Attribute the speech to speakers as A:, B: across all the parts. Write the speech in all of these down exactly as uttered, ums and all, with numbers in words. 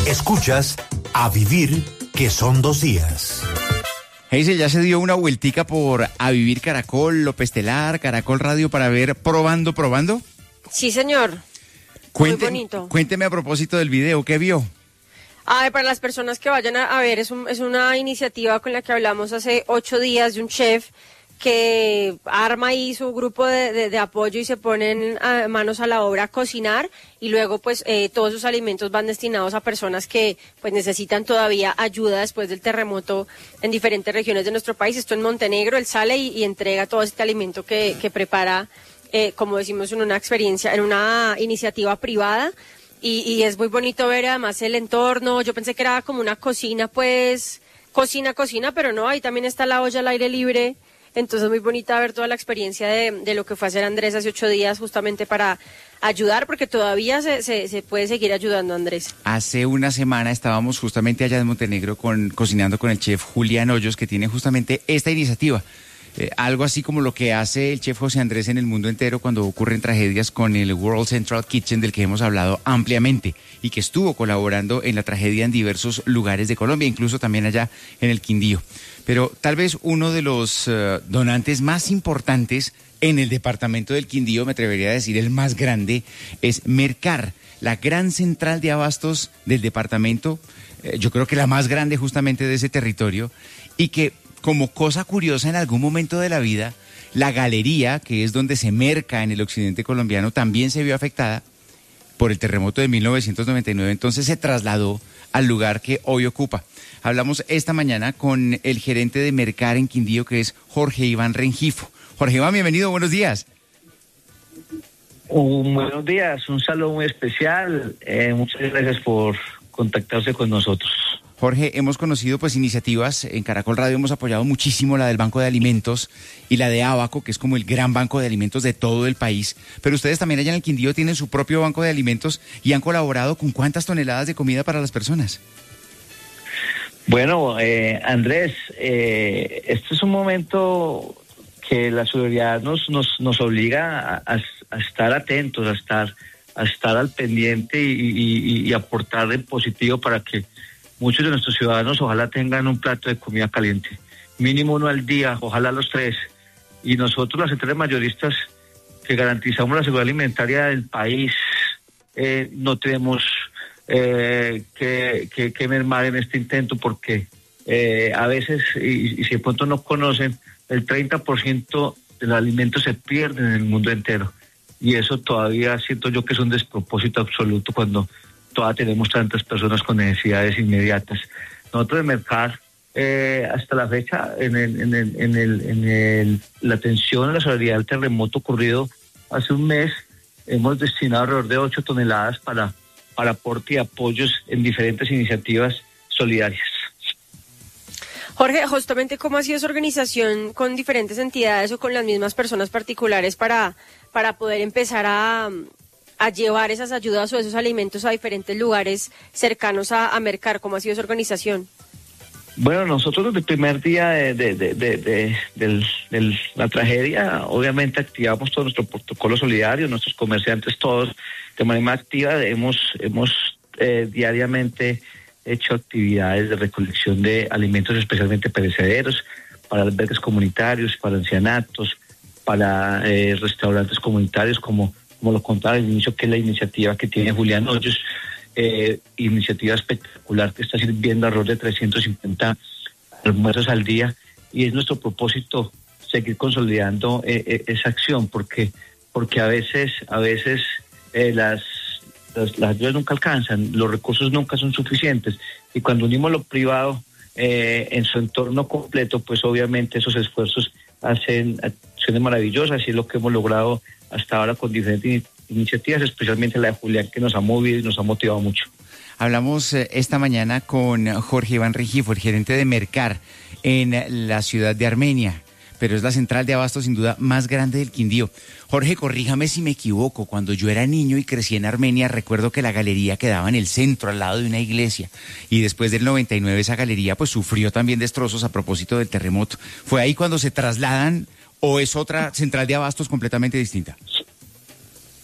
A: Escuchas A Vivir, que son dos días.
B: Hazel, ¿ya se dio una vueltica por A Vivir Caracol, López Telar, Caracol Radio para ver Probando, Probando?
C: Sí, señor.
B: Cuente,
C: Muy bonito.
B: Cuénteme a propósito del video, ¿qué vio?
C: A ver, para las personas que vayan a, a ver, es, un, es una iniciativa con la que hablamos hace ocho días de un chef que arma ahí su grupo de, de, de apoyo y se ponen a, manos a la obra a cocinar, y luego pues eh, todos sus alimentos van destinados a personas que pues necesitan todavía ayuda después del terremoto en diferentes regiones de nuestro país. Esto en Montenegro, él sale y, y entrega todo este alimento que, que prepara, eh, como decimos, en una experiencia, en una iniciativa privada. Y, y es muy bonito ver además el entorno. Yo pensé que era como una cocina, pues, cocina, cocina, pero no, ahí también está la olla al aire libre. Entonces muy bonita ver toda la experiencia de, de lo que fue hacer Andrés hace ocho días justamente para ayudar, porque todavía se, se, se puede seguir ayudando, Andrés.
B: Hace una semana estábamos justamente allá en Montenegro con, cocinando con el chef Julián Hoyos, que tiene justamente esta iniciativa. Eh, algo así como lo que hace el chef José Andrés en el mundo entero cuando ocurren tragedias, con el World Central Kitchen, del que hemos hablado ampliamente y que estuvo colaborando en la tragedia en diversos lugares de Colombia, incluso también allá en el Quindío. Pero tal vez uno de los uh, donantes más importantes en el departamento del Quindío, me atrevería a decir el más grande, es Mercar, la gran central de abastos del departamento, eh, yo creo que la más grande justamente de ese territorio, y que, como cosa curiosa, en algún momento de la vida, la galería, que es donde se merca en el occidente colombiano, también se vio afectada por el terremoto de mil novecientos noventa y nueve, entonces se trasladó al lugar que hoy ocupa. Hablamos esta mañana con el gerente de Mercar en Quindío, que es Jorge Iván Rengifo. Jorge Iván, bienvenido, buenos días.
D: Un buenos días, un saludo muy especial, eh, muchas gracias por contactarse con nosotros.
B: Jorge, hemos conocido pues iniciativas, en Caracol Radio hemos apoyado muchísimo la del Banco de Alimentos y la de Abaco, que es como el gran banco de alimentos de todo el país, pero ustedes también allá en el Quindío tienen su propio banco de alimentos y han colaborado con ¿cuántas toneladas de comida para las personas?
D: Bueno, eh, Andrés, eh, este es un momento que la solidaridad nos, nos, nos obliga a, a, a estar atentos, a estar, a estar al pendiente y, y, y aportar en positivo para que muchos de nuestros ciudadanos ojalá tengan un plato de comida caliente, mínimo uno al día, ojalá los tres. Y nosotros, las centrales mayoristas que garantizamos la seguridad alimentaria del país, eh, no tenemos eh, que, que, que mermar en este intento, porque eh, a veces, y, y si de pronto no conocen, el treinta por ciento de los alimentos se pierden en el mundo entero. Y eso todavía siento yo que es un despropósito absoluto cuando todavía tenemos tantas personas con necesidades inmediatas. Nosotros en Mercar, eh, hasta la fecha, en el, en el, en el, en el, la atención a la solidaridad del terremoto ocurrido hace un mes, hemos destinado alrededor de ocho toneladas para, para aporte y apoyos en diferentes iniciativas solidarias.
C: Jorge, justamente, ¿cómo ha sido su organización con diferentes entidades o con las mismas personas particulares para, para poder empezar a... a llevar esas ayudas o esos alimentos a diferentes lugares cercanos a, a Mercar? ¿Cómo ha sido su organización?
D: Bueno, nosotros desde el primer día de, de, de, de, de, de, de la tragedia, obviamente activamos todo nuestro protocolo solidario, nuestros comerciantes todos de manera activa, hemos, hemos eh, diariamente hecho actividades de recolección de alimentos especialmente perecederos para albergues comunitarios, para ancianatos, para eh, restaurantes comunitarios, como como lo contaba al inicio, que es la iniciativa que tiene Julián Hoyos, eh, iniciativa espectacular que está sirviendo alrededor de trescientos cincuenta almuerzos al día, y es nuestro propósito seguir consolidando eh, eh, esa acción, porque porque a veces a veces eh, las, las las ayudas nunca alcanzan, los recursos nunca son suficientes, y cuando unimos lo privado eh, en su entorno completo, pues obviamente esos esfuerzos hacen acciones maravillosas, y es lo que hemos logrado hasta ahora con diferentes iniciativas, especialmente la de Julián, que nos ha movido y nos ha motivado mucho.
B: Hablamos eh, esta mañana con Jorge Iván Rengifo, el gerente de Mercar en la ciudad de Armenia, pero es la central de abastos sin duda más grande del Quindío. Jorge, corríjame si me equivoco, cuando yo era niño y crecí en Armenia, recuerdo que la galería quedaba en el centro, al lado de una iglesia, y después del noventa y nueve esa galería pues sufrió también destrozos a propósito del terremoto. ¿Fue ahí cuando se trasladan o es otra central de abastos completamente distinta?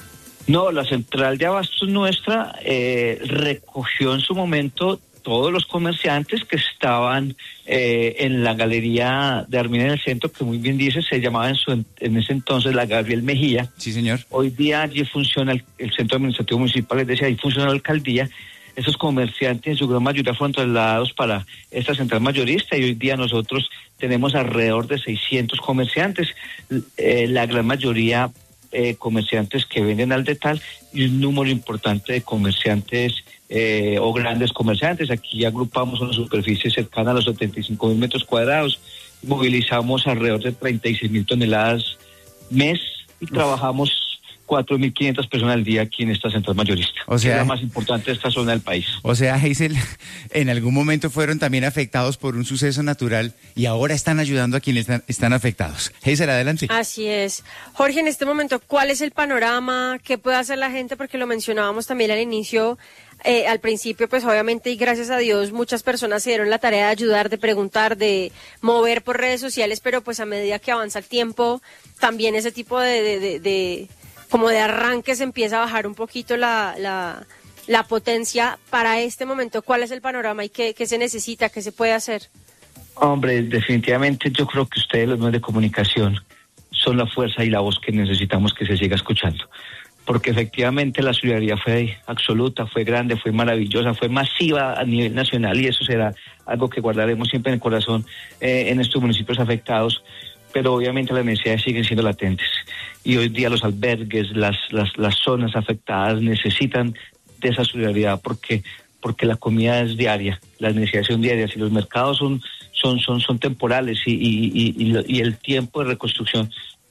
D: No, la central de abastos nuestra eh, recogió en su momento todos los comerciantes que estaban eh, en la galería de Armenia en el centro, que muy bien dice, se llamaba en, su, en ese entonces la Gabriel Mejía.
B: Sí, señor.
D: Hoy día allí funciona el, el centro administrativo municipal, es decir, ahí funciona la alcaldía. Esos comerciantes en su gran mayoría fueron trasladados para esta central mayorista y hoy día nosotros tenemos alrededor de seiscientos comerciantes, eh, la gran mayoría eh, comerciantes que venden al detal y un número importante de comerciantes eh, o grandes comerciantes. Aquí agrupamos una superficie cercana a los setenta y cinco mil metros cuadrados, movilizamos alrededor de treinta y seis mil toneladas mes y Uf. trabajamos cuatro mil quinientas personas al día aquí en esta central mayorista,
B: o sea,
D: que es la más importante de esta zona del país.
B: O sea, Hazel, en algún momento fueron también afectados por un suceso natural y ahora están ayudando a quienes están, están afectados. Hazel, adelante.
C: Así es. Jorge, en este momento, ¿cuál es el panorama? ¿Qué puede hacer la gente? Porque lo mencionábamos también al inicio, eh, al principio, pues obviamente, y gracias a Dios, muchas personas se dieron la tarea de ayudar, de preguntar, de mover por redes sociales, pero pues a medida que avanza el tiempo, también ese tipo de... de, de, de como de arranque se empieza a bajar un poquito la, la, la potencia. Para este momento, ¿cuál es el panorama y qué, qué se necesita, qué se puede hacer?
D: Hombre, definitivamente yo creo que ustedes, los medios de comunicación, son la fuerza y la voz que necesitamos que se siga escuchando. Porque efectivamente la solidaridad fue absoluta, fue grande, fue maravillosa, fue masiva a nivel nacional y eso será algo que guardaremos siempre en el corazón eh, en estos municipios afectados. Pero obviamente las necesidades siguen siendo latentes y hoy día los albergues, las las, las zonas afectadas necesitan de esa solidaridad porque porque la comida es diaria, las necesidades son diarias y los mercados son son son son temporales y y, y, y el tiempo de reconstrucción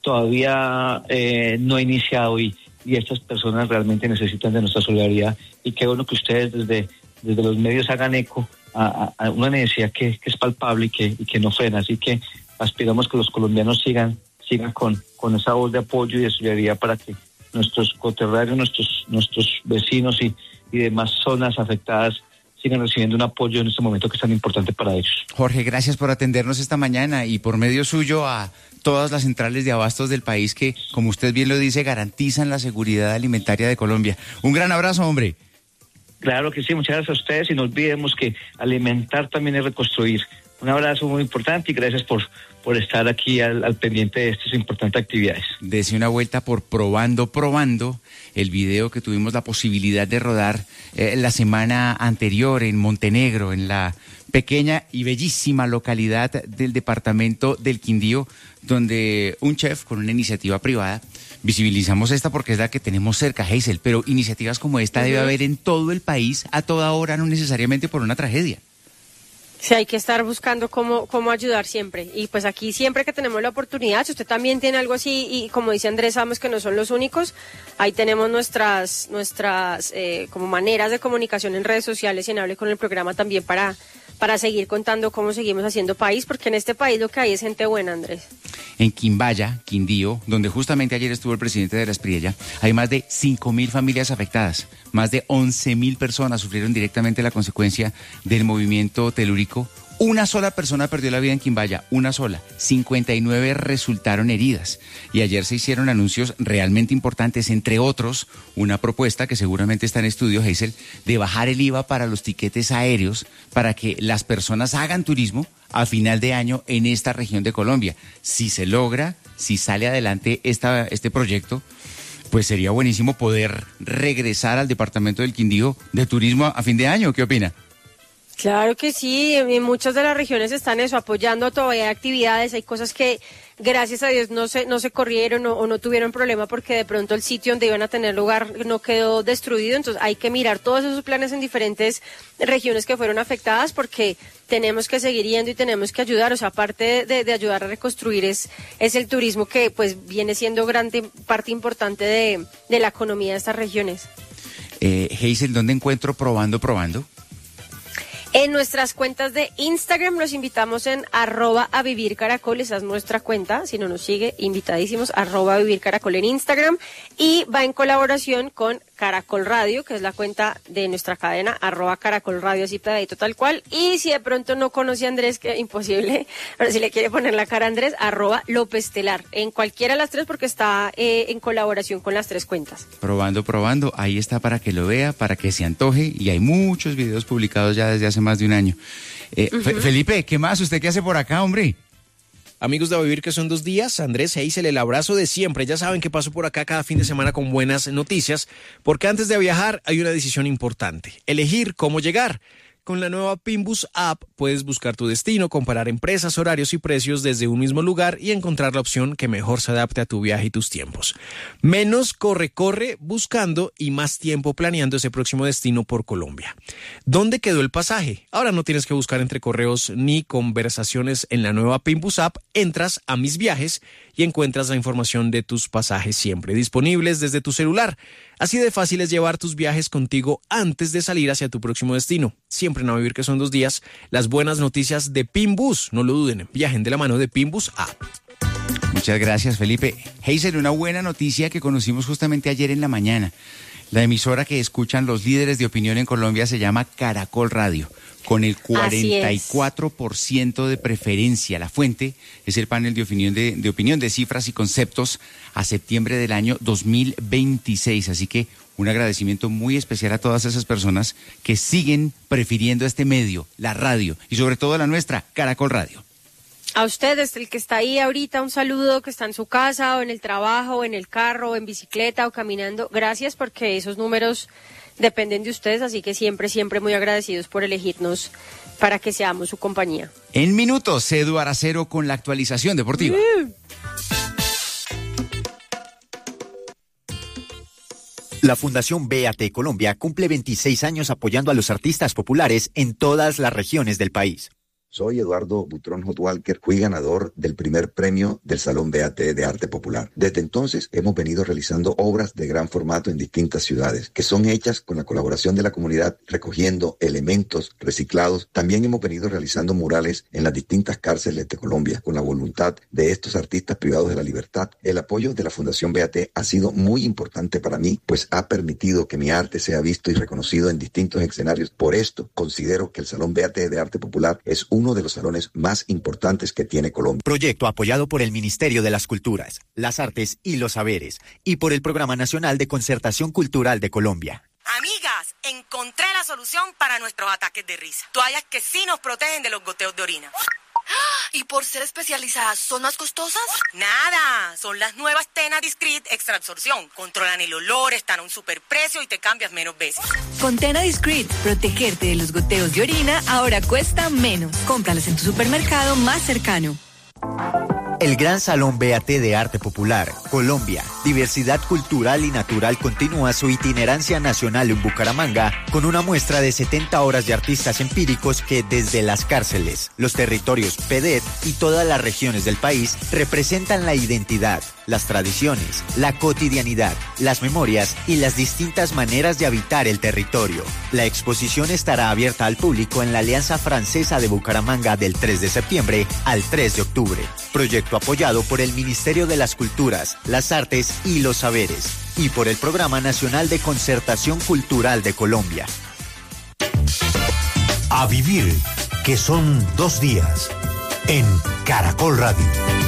D: todavía eh, no ha iniciado y, y estas personas realmente necesitan de nuestra solidaridad y qué bueno que ustedes desde desde los medios hagan eco a, a, a una necesidad que, que es palpable y que y que no frena, así que aspiramos que los colombianos sigan sigan con, con esa voz de apoyo y de solidaridad para que nuestros coterráneos, nuestros nuestros vecinos y, y demás zonas afectadas sigan recibiendo un apoyo en este momento que es tan importante para ellos.
B: Jorge, gracias por atendernos esta mañana y por medio suyo a todas las centrales de abastos del país que, como usted bien lo dice, garantizan la seguridad alimentaria de Colombia. Un gran abrazo, hombre.
D: Claro que sí, muchas gracias a ustedes y no olvidemos que alimentar también es reconstruir. Un abrazo muy importante y gracias por, por estar aquí al, al pendiente de estas importantes actividades.
B: Dese una vuelta por Probando, Probando, el video que tuvimos la posibilidad de rodar eh, la semana anterior en Montenegro, en la pequeña y bellísima localidad del departamento del Quindío, donde un chef con una iniciativa privada, visibilizamos esta porque es la que tenemos cerca, Hazel, pero iniciativas como esta uh-huh. debe haber en todo el país, a toda hora, no necesariamente por una tragedia.
C: Sí, hay que estar buscando cómo, cómo ayudar siempre. Y pues aquí siempre que tenemos la oportunidad, si usted también tiene algo así, y como dice Andrés, sabemos que no son los únicos, ahí tenemos nuestras nuestras eh, como maneras de comunicación en redes sociales y en Hable con el programa también para, para seguir contando cómo seguimos haciendo país, porque en este país lo que hay es gente buena, Andrés.
B: En Quimbaya, Quindío, donde justamente ayer estuvo el presidente de la Espriella, hay más de cinco mil familias afectadas. Más de once mil personas sufrieron directamente la consecuencia del movimiento telúrico. Una sola persona perdió la vida en Quimbaya, una sola. cincuenta y nueve resultaron heridas. Y ayer se hicieron anuncios realmente importantes, entre otros, una propuesta que seguramente está en estudio, Hazel, de bajar el I V A para los tiquetes aéreos para que las personas hagan turismo a final de año en esta región de Colombia. Si se logra, si sale adelante esta, este proyecto, pues sería buenísimo poder regresar al departamento del Quindío de turismo a fin de año. ¿Qué opina?
C: Claro que sí, en muchas de las regiones están eso, apoyando todavía actividades, hay cosas que gracias a Dios no se no se corrieron o, o no tuvieron problema porque de pronto el sitio donde iban a tener lugar no quedó destruido, entonces hay que mirar todos esos planes en diferentes regiones que fueron afectadas porque tenemos que seguir yendo y tenemos que ayudar, o sea, aparte de, de ayudar a reconstruir es, es el turismo que pues viene siendo grande parte importante de, de la economía de estas regiones.
B: Eh, Hazel, ¿dónde encuentro Probando, Probando?
C: En nuestras cuentas de Instagram los invitamos en arroba a vivir caracol, esa es nuestra cuenta, si no nos sigue, invitadísimos, arroba a vivir caracol en Instagram, y va en colaboración con Caracol Radio, que es la cuenta de nuestra cadena, arroba Caracol Radio, así pegadito tal cual. Y si de pronto no conoce a Andrés, que imposible, pero si le quiere poner la cara a Andrés, arroba López Telar, en cualquiera de las tres, porque está eh, en colaboración con las tres cuentas.
B: Probando, probando, ahí está para que lo vea, para que se antoje, y hay muchos videos publicados ya desde hace más de un año. Eh, uh-huh. Fe- Felipe, ¿qué más? ¿Usted qué hace por acá, hombre?
E: Amigos de A Vivir que son dos días, Andrés Heisel, el abrazo de siempre. Ya saben que paso por acá cada fin de semana con buenas noticias, porque antes de viajar hay una decisión importante: elegir cómo llegar. Con la nueva Pinbus App puedes buscar tu destino, comparar empresas, horarios y precios desde un mismo lugar y encontrar la opción que mejor se adapte a tu viaje y tus tiempos. Menos corre-corre buscando y más tiempo planeando ese próximo destino por Colombia. ¿Dónde quedó el pasaje? Ahora no tienes que buscar entre correos ni conversaciones en la nueva Pinbus App. Entras a Mis Viajes y encuentras la información de tus pasajes siempre disponibles desde tu celular. Así de fácil es llevar tus viajes contigo antes de salir hacia tu próximo destino. Siempre en A Vivir que son dos días, las buenas noticias de Pinbus. No lo duden, viajen de la mano de Pinbus App.
B: Muchas gracias, Felipe. Heisel, una buena noticia que conocimos justamente ayer en la mañana. La emisora que escuchan los líderes de opinión en Colombia se llama Caracol Radio, con el cuarenta y cuatro por ciento de preferencia. La fuente es el panel de opinión de, de opinión de cifras y conceptos a septiembre del año dos mil veintiséis. Así que un agradecimiento muy especial a todas esas personas que siguen prefiriendo este medio, la radio, y sobre todo la nuestra, Caracol Radio.
C: A ustedes, el que está ahí ahorita, un saludo, que está en su casa o en el trabajo o en el carro o en bicicleta o caminando. Gracias, porque esos números dependen de ustedes, así que siempre, siempre muy agradecidos por elegirnos para que seamos su compañía.
B: En minutos, Edu Aracero con la actualización deportiva. Mm.
F: La Fundación B A T Colombia cumple veintiséis años apoyando a los artistas populares en todas las regiones del país.
G: Soy Eduardo Butrón Hot Walker, fui ganador del primer premio del Salón B A T de Arte Popular. Desde entonces hemos venido realizando obras de gran formato en distintas ciudades, que son hechas con la colaboración de la comunidad, recogiendo elementos reciclados. También hemos venido realizando murales en las distintas cárceles de Colombia, con la voluntad de estos artistas privados de la libertad. El apoyo de la Fundación B A T ha sido muy importante para mí, pues ha permitido que mi arte sea visto y reconocido en distintos escenarios. Por esto, considero que el Salón B A T de Arte Popular es uno de los salones más importantes que tiene Colombia.
F: Proyecto apoyado por el Ministerio de las Culturas, las Artes y los Saberes y por el Programa Nacional de Concertación Cultural de Colombia.
H: Amigas, encontré la solución para nuestros ataques de risa. Toallas que sí nos protegen de los goteos de orina.
I: ¿Y por ser especializadas, son más costosas?
H: Nada, son las nuevas Tena Discreet Extra Absorción. Controlan el olor, están a un superprecio y te cambias menos veces.
J: Con Tena Discreet, protegerte de los goteos de orina ahora cuesta menos. Cómpralas en tu supermercado más cercano.
F: El Gran Salón B A T de Arte Popular, Colombia, Diversidad Cultural y Natural continúa su itinerancia nacional en Bucaramanga con una muestra de setenta horas de artistas empíricos que desde las cárceles, los territorios P D E T y todas las regiones del país representan la identidad, las tradiciones, la cotidianidad, las memorias y las distintas maneras de habitar el territorio. La exposición estará abierta al público en la Alianza Francesa de Bucaramanga del tres de septiembre al tres de octubre. Proyecto apoyado por el Ministerio de las Culturas, las Artes y los Saberes y por el Programa Nacional de Concertación Cultural de Colombia.
A: A vivir, que son dos días, en Caracol Radio.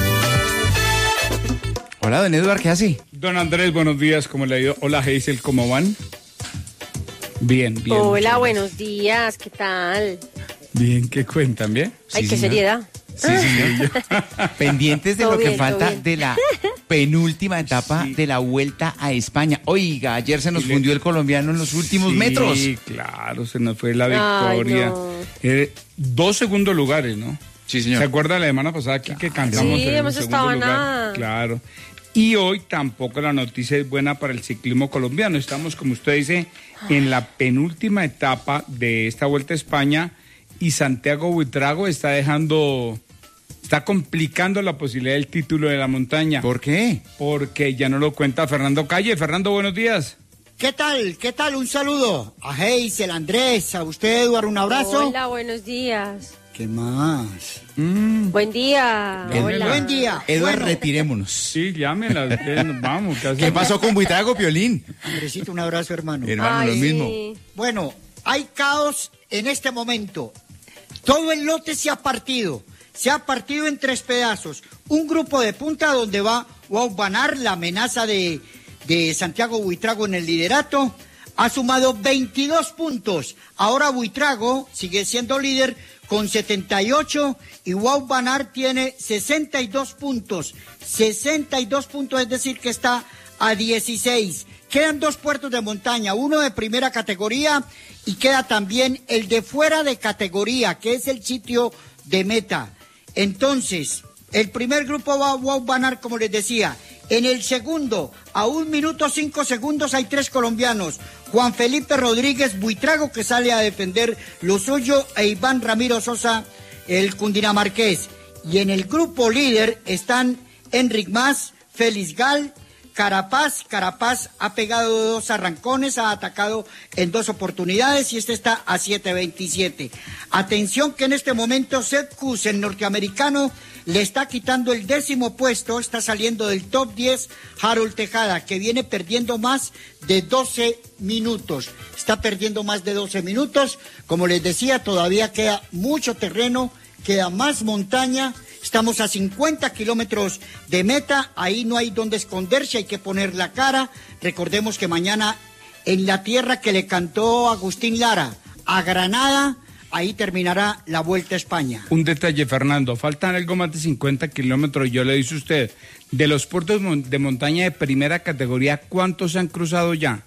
B: Hola, don Eduardo, ¿qué hace?
K: Don Andrés, buenos días, ¿cómo le ha ido? Hola, Heisel, ¿cómo van? Bien, bien.
C: Hola, buenos días, ¿qué tal?
K: Bien, ¿qué cuentan, bien?
C: Ay,
K: sí,
C: qué
K: señor.
C: seriedad.
B: Sí, sí, pendientes de
C: Todo
B: lo que
C: bien,
B: falta
C: todo bien.
B: de la penúltima etapa
K: Sí.
B: de la Vuelta a España. Oiga, ayer se nos
K: Sí, le-
B: fundió el colombiano en los últimos
K: Sí,
B: metros.
K: claro, se nos fue la
C: Ay,
K: victoria.
C: no.
K: Eh, dos segundos lugares, ¿no?
B: Sí,
K: ¿Se acuerda la semana pasada aquí que cambiamos
C: Sí,
K: el
C: hemos
K: segundo
C: estado a
K: lugar?
C: nada.
K: Claro. Y hoy tampoco la noticia es buena para el ciclismo colombiano. Estamos, como usted dice, en la penúltima etapa de esta Vuelta a España y Santiago Buitrago está dejando, está complicando la posibilidad del título de la montaña.
B: ¿Por qué?
K: Porque ya no lo cuenta Fernando Calle. Fernando, buenos días.
L: ¿Qué tal? ¿Qué tal? Un saludo a Heisel, Andrés, a usted, Eduardo, un abrazo.
C: Hola, buenos días.
L: ¿Qué más?
K: Mm.
C: Buen día.
B: Ed-
C: Hola.
L: Buen día.
B: Eduardo,
L: Bueno,
B: retirémonos.
K: Sí, llámenla, ustedes, nos vamos. ¿Qué,
B: ¿Qué
K: hacemos?
B: pasó con Buitrago, Piolín?
L: Andresito, un abrazo, hermano.
B: Hermano,
C: Ay,
B: lo mismo.
C: sí.
L: Bueno, hay caos en este momento. Todo el lote se ha partido. Se ha partido en tres pedazos. Un grupo de punta donde va Wout van Aert, la amenaza de, de Santiago Buitrago en el liderato. Ha sumado veintidós puntos. Ahora Buitrago sigue siendo líder con setenta y ocho y Wout van Aert tiene sesenta y dos puntos. sesenta y dos puntos, es decir, que está a dieciséis. Quedan dos puertos de montaña, uno de primera categoría y queda también el de fuera de categoría, que es el sitio de meta. Entonces, el primer grupo va a Wout van Aert, como les decía. En el segundo, a un minuto cinco segundos, hay tres colombianos. Juan Felipe Rodríguez Buitrago, que sale a defender lo suyo, e Iván Ramiro Sosa, el cundinamarqués. Y en el grupo líder están Enric Mas, Félix Gal, Carapaz. Carapaz ha pegado dos arrancones, ha atacado en dos oportunidades y este está a siete veintisiete. Atención que en este momento Seth Kuss, el norteamericano, le está quitando el décimo puesto, está saliendo del top diez Harold Tejada, que viene perdiendo más de doce minutos. Está perdiendo más de doce minutos. Como les decía, todavía queda mucho terreno, queda más montaña. Estamos a cincuenta kilómetros de meta, ahí no hay donde esconderse, hay que poner la cara. Recordemos que mañana en la tierra que le cantó Agustín Lara, a Granada, ahí terminará la Vuelta a España.
K: Un detalle, Fernando, faltan algo más de cincuenta kilómetros, yo le dice usted, de los puertos de montaña de primera categoría, ¿cuántos se han cruzado ya?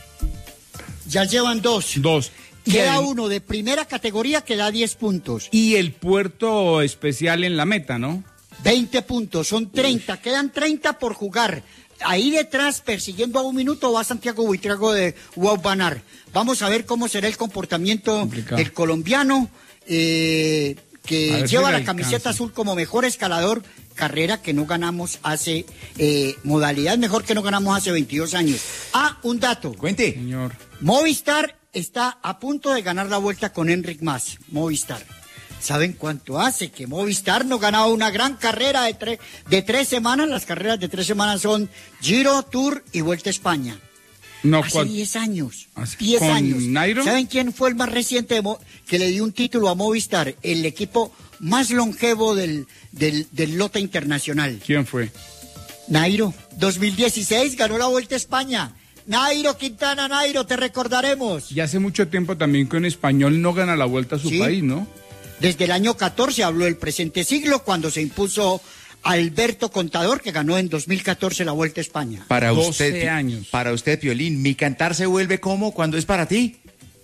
L: Ya llevan dos.
K: Dos.
L: Queda
K: el,
L: uno de primera categoría que da diez puntos.
K: Y el puerto especial en la meta, ¿no?
L: veinte puntos, son treinta, quedan treinta por jugar. Ahí detrás, persiguiendo a un minuto, va Santiago Buitrago de Wout van Aert. Vamos a ver cómo será el comportamiento Complicado. del colombiano, eh, que lleva si la camiseta azul como mejor escalador, carrera que no ganamos hace, eh, modalidad mejor que no ganamos hace veintidós años. Ah, un dato.
B: Cuente.
K: Señor.
L: Movistar está a punto de ganar la vuelta con Enric Mas, Movistar. ¿Saben cuánto hace que Movistar no ganaba una gran carrera de, tre de tres semanas? Las carreras de tres semanas son Giro, Tour y Vuelta a España.
K: No,
L: hace diez años.
K: ¿Hace,
L: diez
K: con
L: años.
K: Nairo?
L: ¿Saben quién fue el más reciente de Mo que le dio un título a Movistar? El equipo más longevo del, del, del lote internacional.
K: ¿Quién fue?
L: Nairo. dos mil dieciséis ganó la Vuelta a España. Nairo Quintana, Nairo, te recordaremos.
K: Y hace mucho tiempo también que un español no gana la Vuelta a su ¿Sí? país, ¿no?
L: Desde el año catorce habló del presente siglo, cuando se impuso Alberto Contador, que ganó en dos mil catorce la Vuelta a España.
B: Para
K: doce
B: usted,
K: años.
B: Para usted, Piolín, ¿mi cantar se vuelve como cuando es para ti?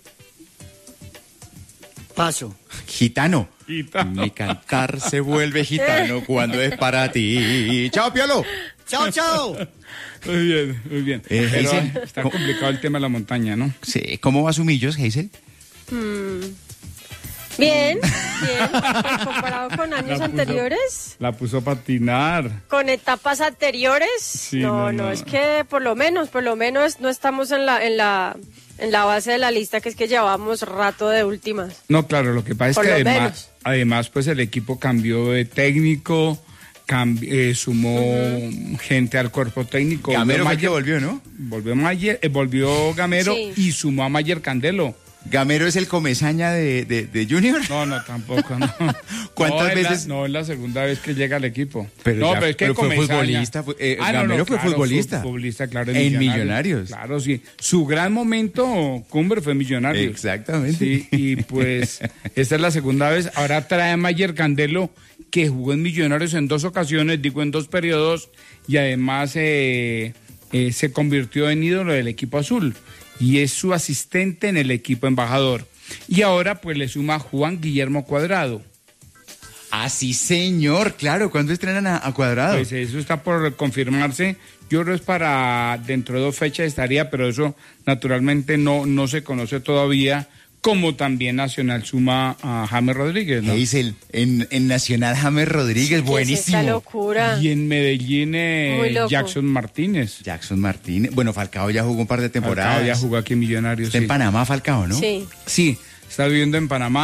L: Paso.
B: Gitano.
K: Gitano.
B: Mi cantar se vuelve gitano cuando es para ti. Chao, Piolo.
L: Chao, chao.
K: Muy bien, muy bien.
B: Eh,
K: Pero
B: Hazel,
K: está
B: ¿cómo?
K: complicado el tema de la montaña, ¿no?
B: Sí, ¿cómo va su millos, Hazel?
C: Hmm. Bien, bien. Pues comparado con años
K: puso,
C: anteriores.
K: La puso a patinar.
C: Con etapas anteriores.
K: Sí,
C: no,
K: no,
C: no,
K: no,
C: es que por lo menos, por lo menos no estamos en la, en la, en la base de la lista, que es que llevamos rato de últimas.
K: No, claro, lo que pasa
C: Por
K: es que
C: lo
K: además,
C: menos.
K: además, pues el equipo cambió de técnico, cambi eh, sumó uh-huh. gente al cuerpo técnico.
B: Gamero
K: Mayer,
B: que volvió, ¿no?
K: Volvió, Mayer, eh, volvió Gamero
C: Sí.
K: y sumó a Mayer Candelo.
B: ¿Gamero es el comesaña de, de, de Junior?
K: No, no, tampoco, no.
B: ¿Cuántas
K: no,
B: veces?
K: La, no, es la segunda vez que llega al equipo.
B: Pero
K: no,
B: ya,
K: pero es que
B: pero fue
K: Comesaña-
B: futbolista. Fue, eh,
K: Ah, no,
B: Gamero
K: no,
B: fue
K: claro,
B: futbolista.
K: futbolista, claro, en,
B: En
K: Millonarios.
B: Millonarios.
K: Claro, sí. Su gran momento, Cumber, fue Millonarios.
B: Exactamente.
K: Sí, y pues esta es la segunda vez. Ahora trae a Mayer Candelo, que jugó en Millonarios en dos ocasiones, digo en dos periodos, y además eh, eh, se convirtió en ídolo del equipo azul. Y es su asistente en el equipo embajador. Y ahora pues le suma Juan Guillermo Cuadrado.
B: Ah, sí, señor, claro. ¿Cuándo estrenan a, a Cuadrado?
K: Pues eso está por confirmarse. Yo creo que es para dentro de dos fechas estaría, pero eso naturalmente no, no se conoce todavía. Como también Nacional suma a James Rodríguez, ¿no?
B: Hazel, en, en Nacional James Rodríguez, buenísimo.
C: Esta locura.
K: Y en Medellín eh,
C: Muy loco.
K: Jackson Martínez.
B: Jackson Martínez. Bueno, Falcao ya jugó un par de temporadas.
K: Falcao ya jugó aquí en Millonarios.
B: Está
K: sí.
B: en Panamá, Falcao, ¿no?
C: Sí.
K: Sí, está viviendo en Panamá.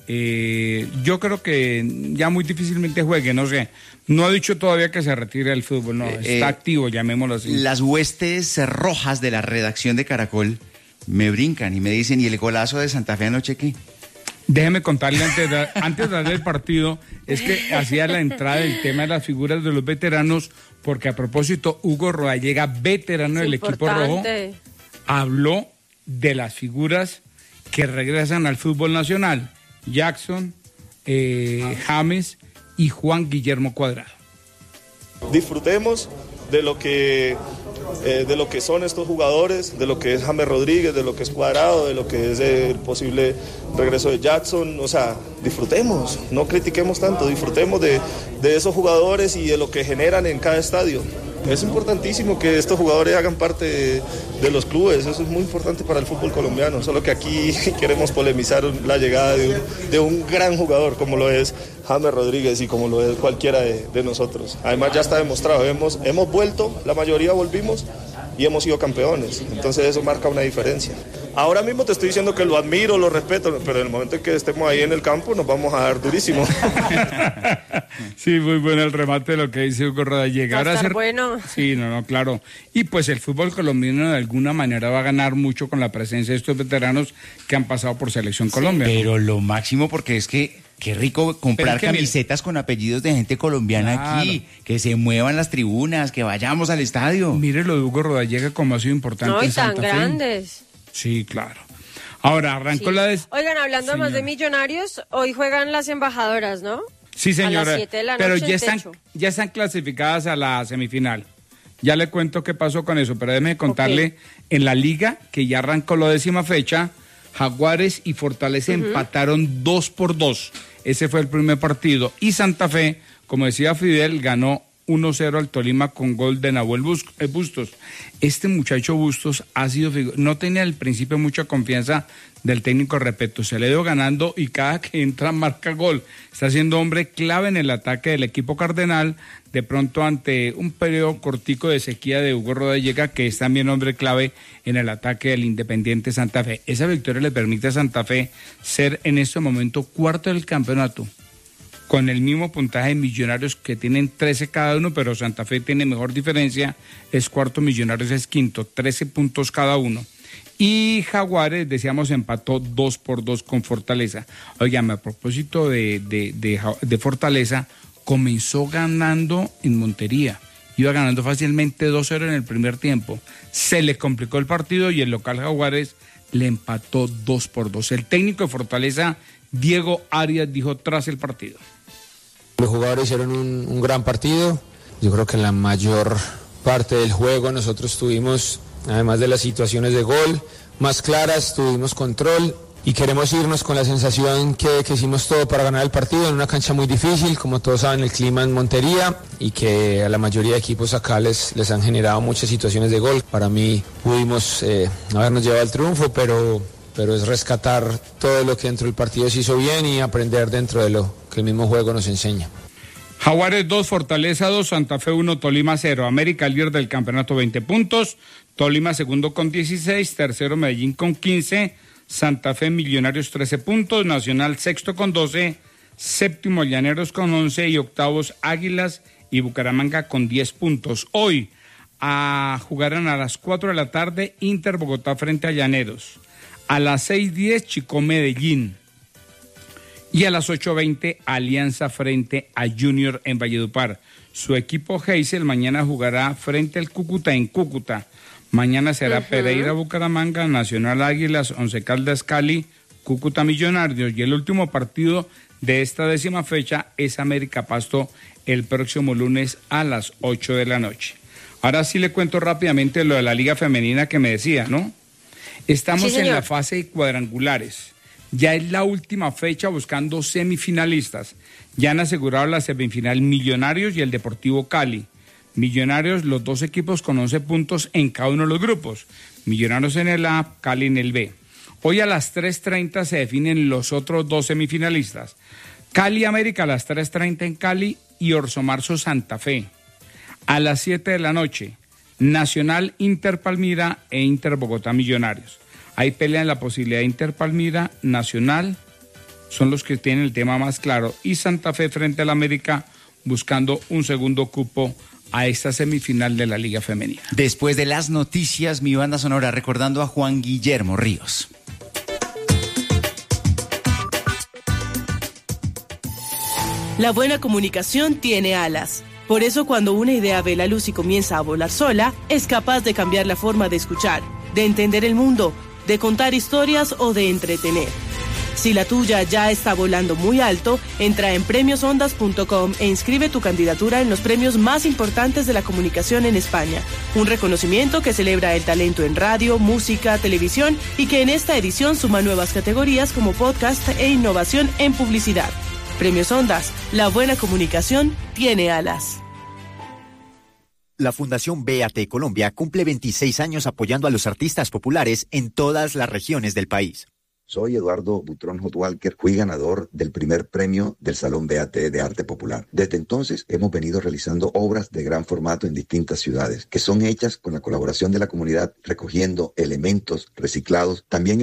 K: Eh, yo creo que ya muy difícilmente juegue, no sé. No ha dicho todavía que se retire del fútbol, no, eh, está eh, activo, llamémoslo así.
B: Las huestes rojas de la redacción de Caracol me brincan y me dicen, ¿y el golazo de Santa Fe anoche qué?
K: Déjeme contarle antes de, antes de darle el partido, es que hacía la entrada del tema de las figuras de los veteranos, porque a propósito, Hugo Rodallega, veterano del equipo rojo, habló de las figuras que regresan al fútbol nacional. Jackson, eh, James y Juan Guillermo Cuadrado.
M: Disfrutemos de lo que eh, de lo que son estos jugadores, de lo que es James Rodríguez, de lo que es Cuadrado, de lo que es el posible regreso de Jackson. O sea, disfrutemos, no critiquemos tanto, disfrutemos de, de esos jugadores y de lo que generan en cada estadio. Es importantísimo que estos jugadores hagan parte de, de los clubes, eso es muy importante para el fútbol colombiano, solo que aquí queremos polemizar la llegada de un, de un gran jugador como lo es James Rodríguez y como lo es cualquiera de, de nosotros. Además ya está demostrado, hemos, hemos vuelto, la mayoría volvimos y hemos sido campeones, entonces eso marca una diferencia. Ahora mismo te estoy diciendo que lo admiro, lo respeto, pero en el momento en que estemos ahí en el campo nos vamos a dar durísimo.
K: Sí, muy bueno el remate de lo que dice Hugo Rodallega.
C: Va a estar
K: ser...
C: bueno.
K: Sí, no, no, claro. Y pues el fútbol colombiano de alguna manera va a ganar mucho con la presencia de estos veteranos que han pasado por Selección Colombia.
B: Sí, pero lo máximo, porque es que qué rico comprar camisetas mire, con apellidos de gente colombiana claro. aquí, que se muevan las tribunas, que vayamos al estadio.
K: Mire lo de Hugo Rodallega como ha sido importante
C: no, y
K: en Santa
C: tan
K: Fe.
C: grandes.
K: Sí, claro. Ahora, arrancó
C: sí.
K: la... Des...
C: Oigan, hablando más de Millonarios, hoy juegan las embajadoras, ¿no?
K: Sí, señora.
C: A las siete de la
K: pero
C: noche
K: ya están, ya están clasificadas a la semifinal. Ya le cuento qué pasó con eso, pero déjeme contarle, okay. En la liga, que ya arrancó la décima fecha, Jaguares y Fortaleza uh-huh. empataron dos por dos. Ese fue el primer partido. Y Santa Fe, como decía Fidel, ganó uno cero al Tolima con gol de Nahuel Bustos. Este muchacho Bustos ha sido, no tenía al principio mucha confianza del técnico Repeto, se le dio ganando y cada que entra marca gol. Está siendo hombre clave en el ataque del equipo cardenal, de pronto ante un periodo cortico de sequía de Hugo Rodallega, que es también hombre clave en el ataque del Independiente Santa Fe. Esa victoria le permite a Santa Fe ser en este momento cuarto del campeonato, con el mismo puntaje de Millonarios, que tienen trece cada uno, pero Santa Fe tiene mejor diferencia, es cuarto, Millonarios es quinto, trece puntos cada uno. Y Jaguares, decíamos, empató dos por dos con Fortaleza. Oigan, a propósito de, de, de, de Fortaleza, comenzó ganando en Montería, iba ganando fácilmente dos cero en el primer tiempo, se le complicó el partido y el local Jaguares le empató dos por dos. El técnico de Fortaleza, Diego Arias, dijo tras el partido:
N: los jugadores hicieron un, un gran partido. Yo creo que en la mayor parte del juego nosotros tuvimos, además de las situaciones de gol más claras, tuvimos control y queremos irnos con la sensación que, que hicimos todo para ganar el partido en una cancha muy difícil, como todos saben, el clima en Montería, y que a la mayoría de equipos acá les, les han generado muchas situaciones de gol. Para mí pudimos eh, habernos llevado el triunfo, pero... pero es rescatar todo lo que dentro del partido se hizo bien y aprender dentro de lo que el mismo juego nos enseña.
K: Jaguares dos, Fortaleza dos, Santa Fe uno, Tolima cero. América líder del campeonato, veinte puntos. Tolima segundo con dieciséis, tercero Medellín con quince, Santa Fe, Millonarios trece puntos, Nacional sexto con doce, séptimo Llaneros con once y octavos Águilas y Bucaramanga con diez puntos. Hoy a, jugarán a las cuatro de la tarde Inter Bogotá frente a Llaneros. A las seis diez, Chico Medellín. Y a las ocho veinte, Alianza frente a Junior en Valledupar. Su equipo Heysel mañana jugará frente al Cúcuta en Cúcuta. Mañana será uh-huh. Pereira Bucaramanga, Nacional Águilas, Once Caldas Cali, Cúcuta Millonarios. Y el último partido de esta décima fecha es América Pasto el próximo lunes a las ocho de la noche. Ahora sí le cuento rápidamente lo de la Liga Femenina que me decía, ¿no? Estamos sí, en la fase de cuadrangulares. Ya es la última fecha buscando semifinalistas. Ya han asegurado la semifinal Millonarios y el Deportivo Cali. Millonarios, los dos equipos con once puntos en cada uno de los grupos. Millonarios en el A, Cali en el B. Hoy a las tres treinta se definen los otros dos semifinalistas. Cali América a las tres treinta en Cali y Orso Marzo Santa Fe. A las siete de la noche, Nacional Inter Palmira e Inter Bogotá Millonarios. Ahí pelean la posibilidad de Inter Palmira, Nacional son los que tienen el tema más claro. Y Santa Fe frente al América buscando un segundo cupo a esta semifinal de la Liga Femenina.
B: Después de las noticias, mi banda sonora recordando a Juan Guillermo Ríos.
O: La buena comunicación tiene alas. Por eso cuando una idea ve la luz y comienza a volar sola, es capaz de cambiar la forma de escuchar, de entender el mundo, de contar historias o de entretener. Si la tuya ya está volando muy alto, entra en premios ondas punto com e inscribe tu candidatura en los premios más importantes de la comunicación en España. Un reconocimiento que celebra el talento en radio, música, televisión y que en esta edición suma nuevas categorías como podcast e innovación en publicidad. Premios Ondas, la buena comunicación tiene alas.
F: La Fundación B A T Colombia cumple veintiséis años apoyando a los artistas populares en todas las regiones del país.
G: Soy Eduardo Butrón Hotwalker, fui ganador del primer premio del Salón B A T de Arte Popular. Desde entonces hemos venido realizando obras de gran formato en distintas ciudades, que son hechas con la colaboración de la comunidad, recogiendo elementos reciclados, también